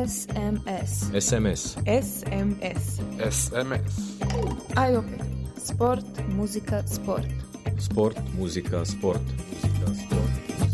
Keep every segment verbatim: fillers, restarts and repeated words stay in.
S M S. S M S. S M S. S M S. Aj opet. Sport, muzika, sport. Sport, muzika, sport. Muzika, sport.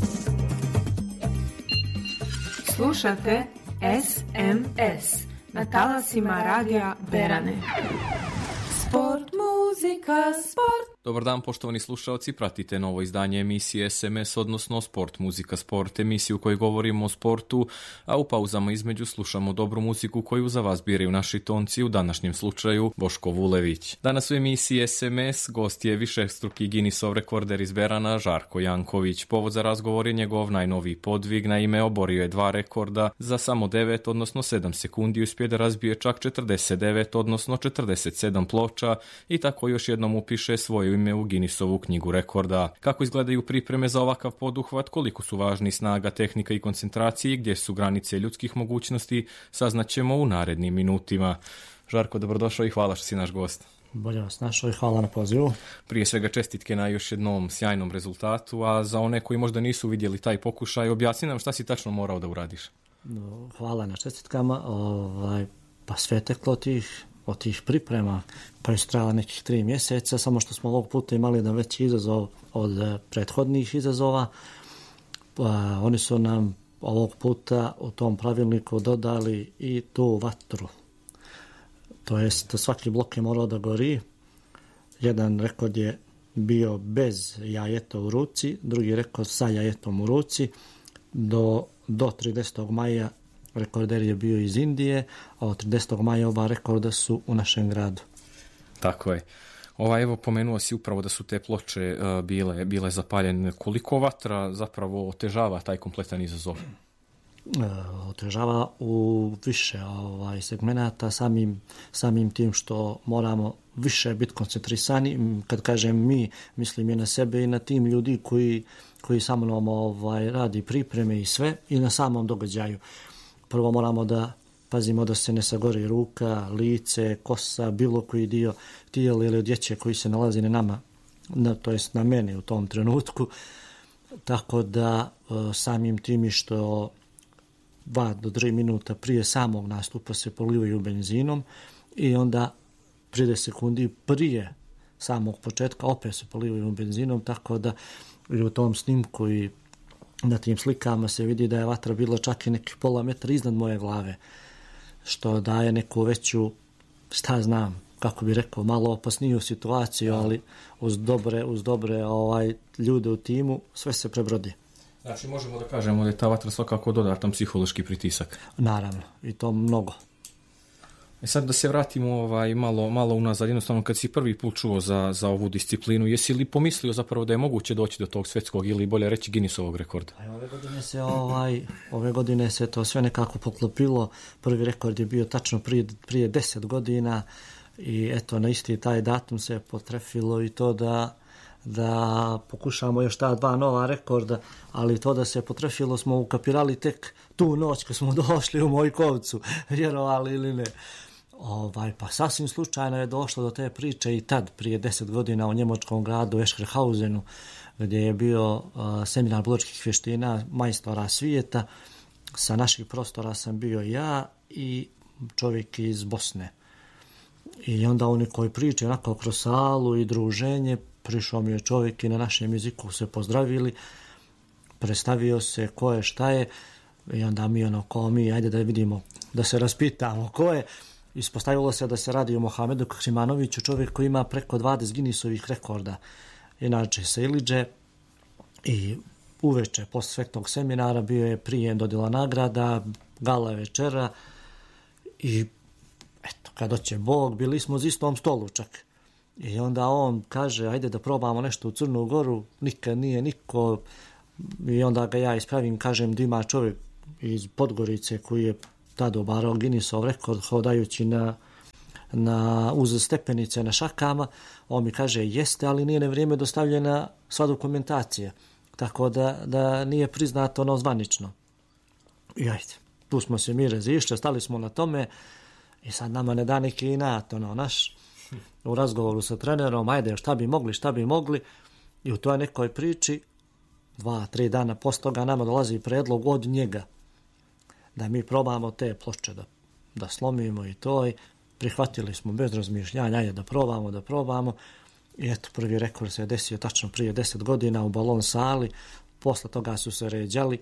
Slušate S M S na talasima radija Berane. Sport, muzika, sport. Dobar dan, poštovani slušalci, pratite novo izdanje emisije S M S, odnosno Sport, muzika, sport, emisiju u kojoj govorimo o sportu, a u pauzama između slušamo dobru muziku koju za vas biraju naši tonci, u današnjem slučaju Boško Vulević. Danas u emisiji S M S gost je višestruki Guinnessov rekorder iz Berana, Žarko Janković. Povod za razgovor je njegov najnoviji podvig, naime oborio je dva rekorda za samo devet, odnosno sedam sekundi, uspije da razbije čak četrdeset devet, odnosno četrdeset sedam ploča i tako još jednom upiše svoju ime u Guinnessovu knjigu rekorda. Kako izgledaju pripreme za ovakav poduhvat, koliko su važni snaga, tehnika i koncentracije i gdje su granice ljudskih mogućnosti, saznaćemo u narednim minutima. Žarko, dobrodošao i hvala što si naš gost. Bolje vas našao i hvala na pozivu. Prije svega čestitke na još jednom sjajnom rezultatu, a za one koji možda nisu vidjeli taj pokušaj, objasni nam šta si tačno morao da uradiš. Hvala na čestitkama. Ovaj, pa sve teklo tih od tih priprema koje su trajala nekih tri mjeseca, samo što smo ovog puta imali jedan veći izazov od prethodnih izazova. Pa, oni su nam ovog puta u tom pravilniku dodali i tu vatru. To jest, svaki blok je morao da gori. Jedan rekord je bio bez jajeta u ruci, drugi rekord sa jajetom u ruci. Do, do tridesetog maja rekorder je bio iz Indije, a od tridesetog maja oba rekorda su u našem gradu. Tako je. Ova, evo, pomenuo si upravo da su te ploče uh, bile, bile zapaljene. Koliko vatra zapravo otežava taj kompletan izazov? Uh, otežava u više ovaj, segmenata, samim, samim tim što moramo više biti koncentrisani. Kad kažem mi, mislim i na sebe i na tim ljudi koji, koji sa mnom ovaj, radi pripreme i sve i na samom događaju. Prvo moramo da pazimo da se ne sagori ruka, lice, kosa, bilo koji dio tijela ili odjeće koji se nalazi na nama, na, to jest na meni u tom trenutku. Tako da samim tim što dva do tri minuta prije samog nastupa se polivaju benzinom i onda trideset sekundi prije samog početka opet se polivaju benzinom, tako da i u tom snimku i na tim slikama se vidi da je vatra bila čak i neki pola metra iznad moje glave, što daje neku veću, šta znam, kako bi rekao, malo opasniju situaciju, ali uz dobre, uz dobre ovaj, ljude u timu sve se prebrodi. Znači možemo da kažemo da je ta vatra svakako dodatan psihološki pritisak. Naravno, i to mnogo. E sad da se vratimo ovaj, malo, malo unazad, jednostavno kad si prvi put čuo za, za ovu disciplinu, jesi li pomislio zapravo da je moguće doći do tog svjetskog ili bolje reći Guinnessovog rekorda? A ove godine se ovaj, ove godine se to sve nekako poklopilo. Prvi rekord je bio tačno prije, prije deset godina i eto na isti taj datum se potrefilo i to da da pokušamo još ta dva nova rekorda, ali to da se potrefilo smo ukapirali tek tu noć kad smo došli u Mojkovcu, vjerovali ili ne. Ovaj, pa sasvim slučajno je došlo do te priče i tad, prije deset godina u njemačkom gradu Escherhausenu, gdje je bio uh, seminar borilačkih vještina majstora svijeta. Sa naših prostora sam bio ja i čovjek iz Bosne. I onda oni koji priče onako kroz salu i druženje, prišao mi je čovjek i na našem jeziku se pozdravili, predstavio se ko je, šta je, i onda mi ono ko mi, ajde da vidimo, da se raspitamo ko je. Ispostavilo se da se radi o Mohamedu Krimanoviću, čovjek koji ima preko dvadeset Guinnessovih rekorda. Inače se iliđe i uveče posle svetog seminara bio je prijem dodjela nagrada, gala večera i eto, kad doće Bog, bili smo uz istom stolu čak. I onda on kaže, ajde da probamo nešto u Crnu Goru, nikad nije niko, i onda ga ja ispravim, kažem da ima čovjek iz Podgorice koji je tada obarao Guinnessov rekord hodajući na, na, uz stepenice na šakama. On mi kaže, jeste, ali nije na vrijeme dostavljena sva dokumentacija, tako da, da nije priznato ono zvanično. I ajde, tu smo se mi razišli, stali smo na tome i sad nama ne da neki inat, ono, naš, u razgovoru sa trenerom, ajde, šta bi mogli, šta bi mogli, i u toj nekoj priči, dva, tri dana poslije toga nama dolazi predlog od njega da mi probamo te ploče da, da slomimo i to. I prihvatili smo bez razmišljanja, ajde da probamo, da probamo. I eto, prvi rekord se je desio tačno prije deset godina u balon sali. Posle toga su se ređali.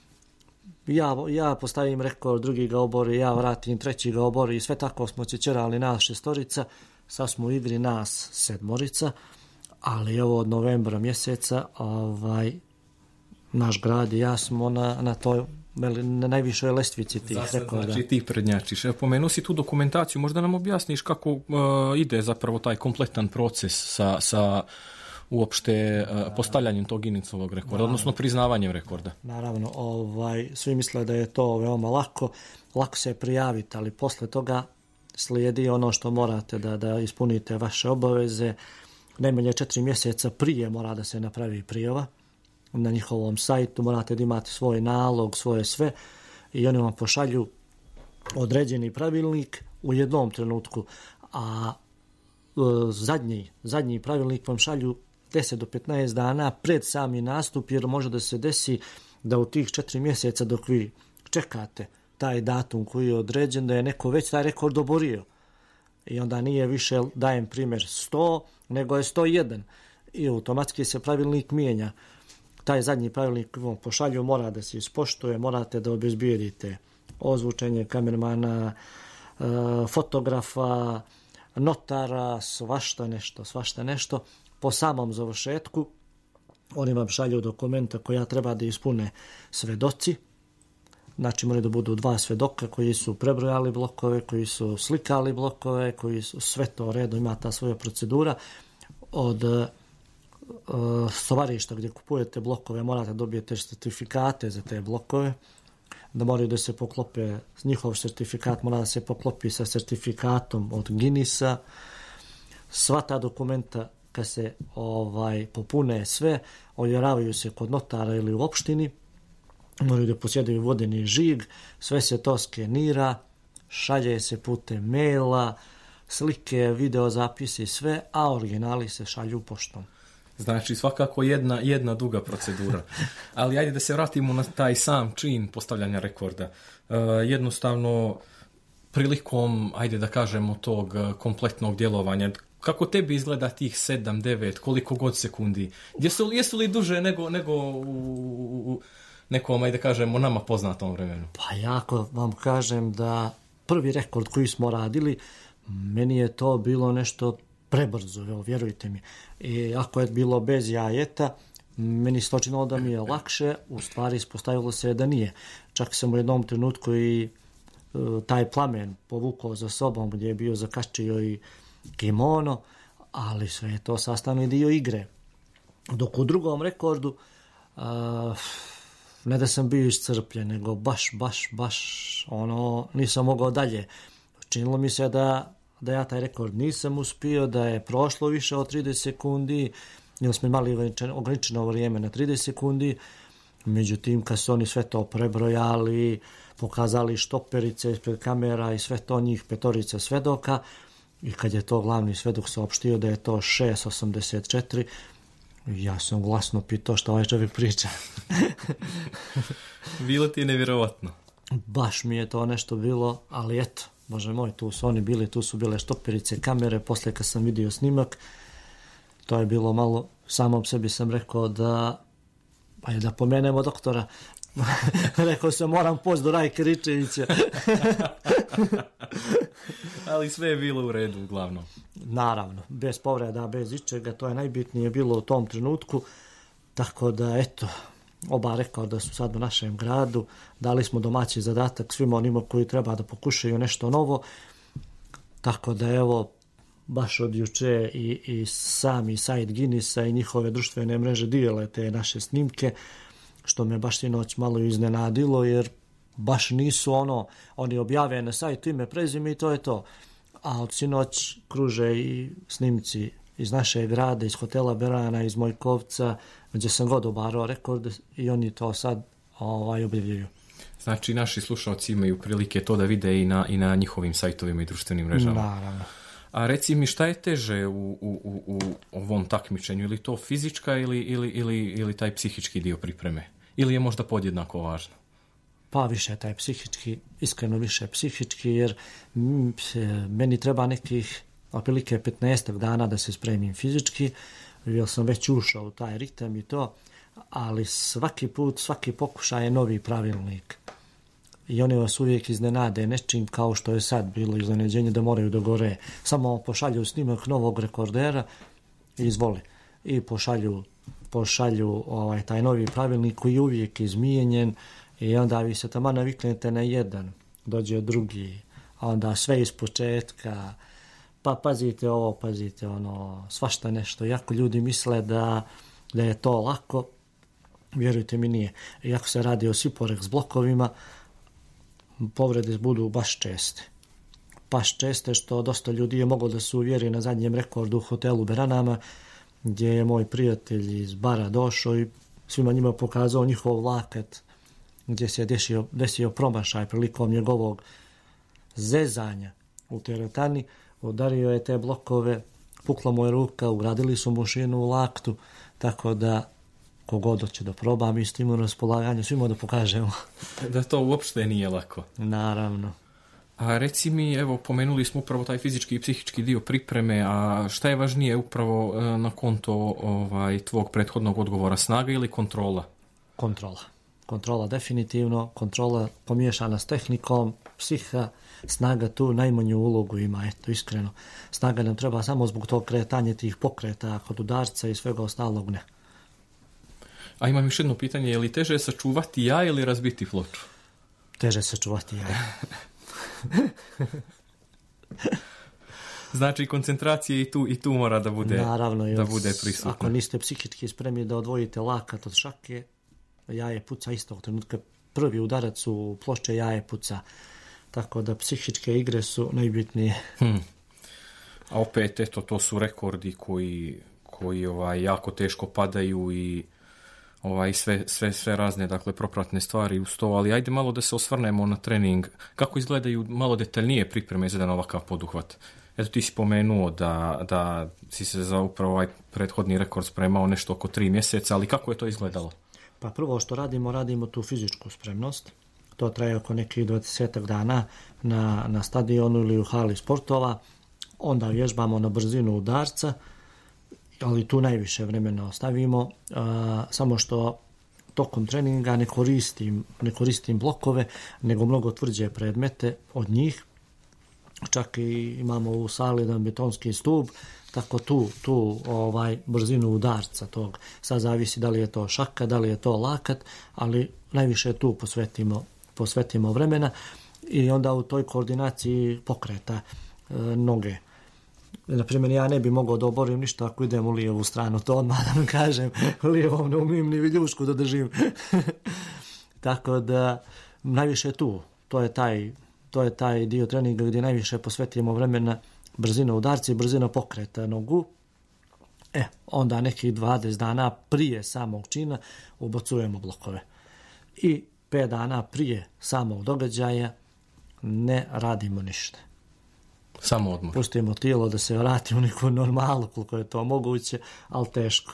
Ja, ja postavim rekord, drugi ga obori, ja vratim, treći ga obori i sve tako smo ćerali nas šestorica. Sad smo u igri nas sedmorica, ali evo od novembra mjeseca ovaj, naš grad i ja smo na, na toj na najvišoj lestvici tih Zasad, rekorda. Znači ti prednjačiš. Pomenuo si tu dokumentaciju, možda nam objasniš kako uh, ide zapravo taj kompletan proces sa, sa uopšte uh, postavljanjem tog Guinnessovog rekorda, naravno, odnosno priznavanjem rekorda. Naravno, ovaj, svi misle da je to veoma lako, lako se prijaviti, ali posle toga slijedi ono što morate da, da ispunite vaše obaveze. Najmanje četiri mjeseca prije mora da se napravi prijava. Na njihovom sajtu morate da imate svoj nalog, svoje sve i oni vam pošalju određeni pravilnik u jednom trenutku, a e, zadnji, zadnji pravilnik vam šalju deset do petnaest dana pred sami nastup, jer može da se desi da u tih četiri mjeseca dok vi čekate taj datum koji je određen, da je neko već taj rekord oborio. I onda nije više, dajem primjer, sto, nego je sto jedan. I automatski se pravilnik mijenja. Taj zadnji pravilnik vam pošalju, mora da se ispoštuje, morate da obezbijedite ozvučenje kamermana, fotografa, notara, svašta nešto, svašta nešto. Po samom završetku oni vam šalju dokumenta koja treba da ispune svedoci. Znači moraju da budu dva svedoka koji su prebrojali blokove, koji su slikali blokove, koji su sve to redom, ima ta svoja procedura. Od uh, stovarišta gdje kupujete blokove morate dobijete certifikate za te blokove, da moraju da se poklope, njihov certifikat mora da se poklopi sa certifikatom od Guinnessa. Sva ta dokumenta kad se ovaj popune sve, ovjeravaju se kod notara ili u opštini, moraju da posjeduju vodeni žig, sve se to skenira, šalje se putem maila, slike, video zapisi, sve, a originali se šalju poštom. Znači svakako jedna, jedna duga procedura. Ali ajde da se vratimo na taj sam čin postavljanja rekorda. Uh, jednostavno, prilikom, ajde da kažemo, tog kompletnog djelovanja, kako tebi izgleda tih sedam, devet, koliko god sekundi? Jesu, jesu li duže nego, nego u, u nekom, ajde da kažemo, nama poznatom vremenu? Pa jako vam kažem da prvi rekord koji smo radili, meni je to bilo nešto prebrzo, evo, vjerujte mi. I ako je bilo bez jajeta, meni se to činilo da mi je lakše, u stvari ispostavilo se da nije. Čak sam u jednom trenutku i uh, taj plamen povukao za sobom gdje je bio zakačio i kimono, ali sve je to sastavni dio igre. Dok u drugom rekordu uh, ne da sam bio iscrpljen, nego baš, baš, baš ono, nisam mogao dalje. Činilo mi se da, da ja taj rekord nisam uspio, da je prošlo više od trideset sekundi, jer smo imali ograničeno vrijeme na trideset sekundi. Međutim, kad su oni sve to prebrojali, pokazali štoperice ispred kamera i sve to, njih petorica svedoka, i kad je to glavni svedok saopštio da je to šest osamdeset četiri, ja sam glasno pitao što ovaj čovjek priča. Bilo ti je nevjerovatno. Baš mi je to nešto bilo, ali eto, Bože moj, tu su oni bili, tu su bile štoperice, kamere, poslije kad sam vidio snimak, to je bilo malo, samom sebi sam rekao da, ajde da pomenemo doktora, rekao sam moram poći do Rajke Ričevića. Ali sve je bilo u redu, uglavnom. Naravno, bez povreda, bez ičega, to je najbitnije bilo u tom trenutku, tako da eto, oba rekao da su sad u našem gradu, dali smo domaći zadatak svima onima koji treba da pokušaju nešto novo, tako da evo, baš od juče i, i sami sajt Guinnessa i njihove društvene mreže dijele te naše snimke, što me baš sinoć malo iznenadilo, jer baš nisu ono, oni objave na sajtu ime, prezime i to je to. A od sinoć kruže i snimci iz našeg grada, iz hotela Berana, iz Mojkovca, gdje sam god obarao rekord i oni to sad ovaj, objavljuju. Znači naši slušalci imaju prilike to da vide i na, i na njihovim sajtovima i društvenim mrežama. Naravno. A reci mi, šta je teže u, u, u, u ovom takmičenju? Ili to fizička ili, ili, ili, ili taj psihički dio pripreme? Ili je možda podjednako važno? Pa više taj psihički, iskreno više psihički, jer m, meni treba nekih otprilike petnaestak dana da se spremim fizički, jer sam već ušao u taj ritam i to, ali svaki put, svaki pokušaj je novi pravilnik. I oni vas uvijek iznenade nečim, kao što je sad bilo iznenađenje da moraju do gore. Samo pošalju snimak novog rekordera i izvoli. I pošalju, pošalju ovaj, taj novi pravilnik koji je uvijek izmijenjen i onda vi se tamo naviknete na jedan, dođe drugi, a onda sve iz početka, pa pazite ovo, pazite ono, svašta nešto. Iako ljudi misle da, da je to lako, vjerujte mi nije. Iako se radi o Siporex blokovima, povrede budu baš česte. Baš česte što dosta ljudi je moglo da se uvjeri na zadnjem rekordu u hotelu Beranama, gdje je moj prijatelj iz bara došao i svima njima pokazao njihov lakat, gdje se je desio, desio promašaj prilikom njegovog zezanja u teretani. Udario je te blokove, pukla mu je ruka, ugradili su mu šinu u laktu, tako da kogod hoće da proba, mi s tim u raspolaganju, svima da pokažemo. Da to uopšte nije lako. Naravno. A reci mi, evo, pomenuli smo upravo taj fizički i psihički dio pripreme, a šta je važnije upravo na konto ovaj, tvog prethodnog odgovora, snaga ili kontrola? Kontrola. Kontrola definitivno, kontrola pomiješana s tehnikom, psiha, snaga tu najmanju ulogu ima, eto, iskreno. Snaga nam treba samo zbog tog kretanja tih pokreta kod udarca i svega ostalog ne. A imam još jedno pitanje, je li teže sačuvati jaje ili razbiti ploču? Teže sačuvati jaje. Znači koncentracija i tu i tu mora da bude, naravno, da bude prisutna. Ako niste psihički spremni da odvojite lakat od šake, jaje puca istog trenutka. Prvi udarac u ploče jaje puca. Tako da psihičke igre su najbitnije. Hmm. A opet, eto, to su rekordi koji, koji ovaj, jako teško padaju i ovaj, sve, sve, sve razne, dakle, propratne stvari uz to, ali ajde malo da se osvrnemo na trening. Kako izgledaju malo detaljnije pripreme za jedan ovakav poduhvat? Eto, ti si pomenuo da, da si se za upravo ovaj prethodni rekord spremao nešto oko tri mjeseca, ali kako je to izgledalo? Pa prvo što radimo, radimo tu fizičku spremnost. To traje oko nekih dvadesetak dana na, na stadionu ili u hali sportova. Onda vježbamo na brzinu udarca, ali tu najviše vremena ostavimo, a, samo što tokom treninga ne koristim, ne koristim blokove, nego mnogo tvrđe predmete od njih. Čak i imamo u sali jedan betonski stup, tako tu, tu ovaj, brzinu udarca tog. Sad zavisi da li je to šaka, da li je to lakat, ali najviše tu posvetimo, posvetimo vremena i onda u toj koordinaciji pokreta e, noge. Naprimjer, ja ne bi mogao da oborim ništa ako idem u lijevu stranu, to odmah da vam kažem, lijevom ne umijem ni viljušku da držim. Tako da, najviše tu, to je taj, to je taj dio treninga gdje najviše posvetimo vremena brzina udarca i brzina pokreta nogu. E, onda nekih dvadeset dana prije samog čina ubacujemo blokove. I pet dana prije samog događaja ne radimo ništa. Samo odmor. Pustimo tijelo da se vrati u neku normalu koliko je to moguće, ali teško.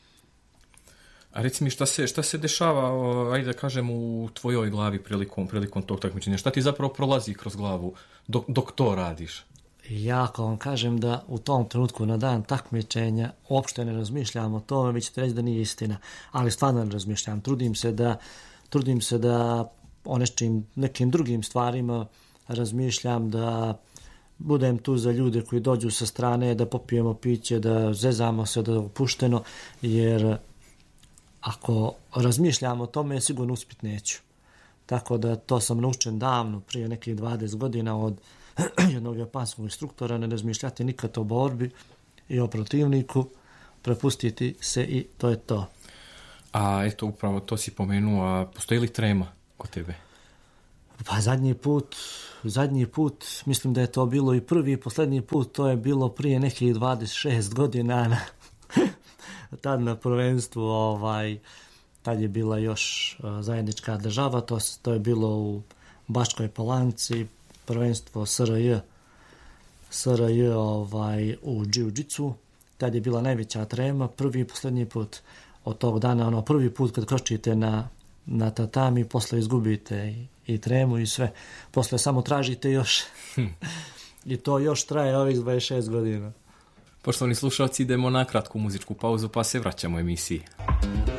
A reci mi šta se, šta se dešava, ajde da kažem, u tvojoj glavi prilikom, prilikom tog takmičenja? Šta ti zapravo prolazi kroz glavu dok, dok to radiš? Ja ako vam kažem da u tom trenutku na dan takmičenja uopšte ne razmišljam o tome, vi ćete reći da nije istina, ali stvarno ne razmišljam. Trudim se da, trudim se da o nečim, nekim drugim stvarima razmišljam, da budem tu za ljude koji dođu sa strane, da popijemo piće, da zezamo se, da opušteno, jer ako razmišljam o tome, sigurno uspjet neću. Tako da to sam naučen davno, prije nekih dvadeset godina od jednog japanskog instruktora, ne razmišljati nikad o borbi i o protivniku, prepustiti se i to je to. A eto, upravo to si pomenuo, a postoji li trema kod tebe? Pa zadnji put, zadnji put, mislim da je to bilo i prvi i posljednji put, to je bilo prije nekih dvadeset šest godina na, tad na prvenstvu, ovaj, tad je bila još zajednička država, to, to je bilo u Bačkoj Palanci, prvenstvo S R J, S R J ovaj, u džiu-džicu, tad je bila najveća trema, prvi i posljednji put od tog dana, ono prvi put kad kročite na, na tatami, posle izgubite i, i tremu i sve. Posle samo tražite još. I to još traje ovih dvadeset šest godina. Poštovani slušalci, idemo na kratku muzičku pauzu pa se vraćamo emisiji.